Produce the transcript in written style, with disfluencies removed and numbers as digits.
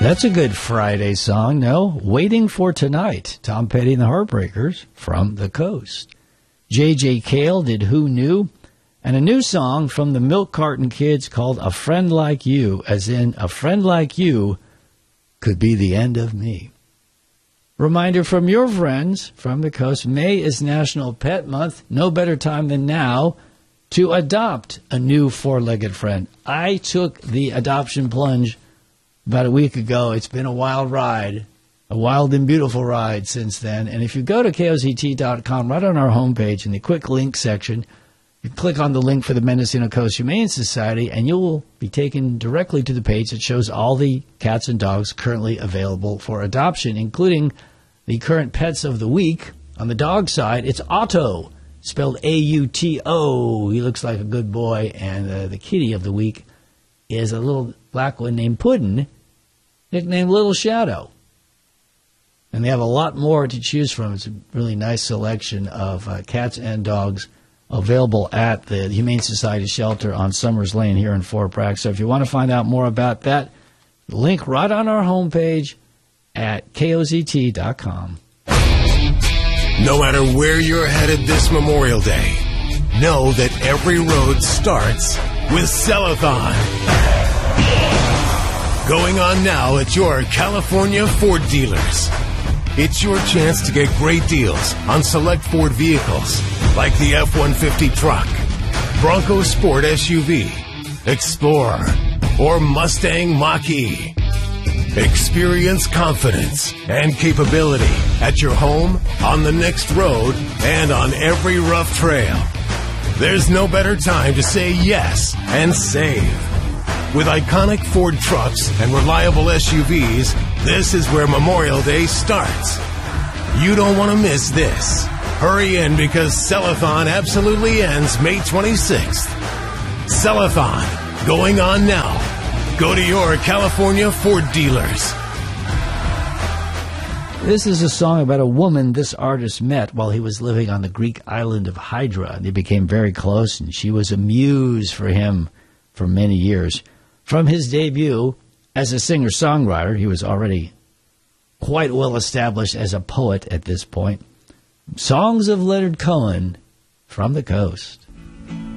That's a good Friday song, no? Waiting for Tonight, Tom Petty and the Heartbreakers from the Coast. J.J. Cale did Who Knew? And a new song from the Milk Carton Kids called A Friend Like You, as in, a friend like you could be the end of me. Reminder from your friends from the Coast, May is National Pet Month. No better time than now to adopt a new four-legged friend. I took the adoption plunge about a week ago. It's been a wild ride, a wild and beautiful ride since then. And if you go to KOZT.com, right on our homepage in the quick link section, you click on the link for the Mendocino Coast Humane Society, and you'll be taken directly to the page that shows all the cats and dogs currently available for adoption, including the current pets of the week. On the dog side, it's Otto, spelled A-U-T-O. He looks like a good boy. And the kitty of the week is a little black one named Puddin', nicknamed Little Shadow. And they have a lot more to choose from. It's a really nice selection of cats and dogs available at the Humane Society shelter on Summers Lane here in Fort Bragg. So if you want to find out more about that, link right on our homepage at KOZT.com. No matter where you're headed this Memorial Day, know that every road starts with Cellathon. Going on now at your California Ford dealers. It's your chance to get great deals on select Ford vehicles like the F-150 truck, Bronco Sport SUV, Explorer, or Mustang Mach-E. Experience confidence and capability at your home, on the next road, and on every rough trail. There's no better time to say yes and save. With iconic Ford trucks and reliable SUVs, this is where Memorial Day starts. You don't want to miss this. Hurry in because Cellathon absolutely ends May 26th. Cellathon, going on now. Go to your California Ford dealers. This is a song about a woman this artist met while he was living on the Greek island of Hydra. They became very close, and she was a muse for him for many years. From his debut as a singer-songwriter, he was already quite well established as a poet at this point. Songs of Leonard Cohen from the Coast.